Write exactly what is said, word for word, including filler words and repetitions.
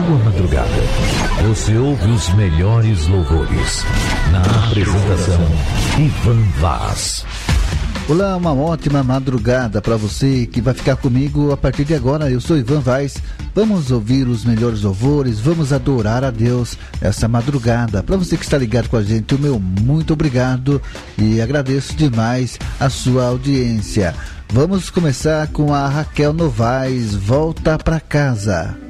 sua madrugada. Você ouve os melhores louvores. Na apresentação, Ivan Vaz. Olá, uma ótima madrugada para você que vai ficar comigo a partir de agora. Eu sou Ivan Vaz. Vamos ouvir os melhores louvores, vamos adorar a Deus essa madrugada. Para você que está ligado com a gente, o meu muito obrigado e agradeço demais a sua audiência. Vamos começar com a Raquel Novaes, Volta pra Casa.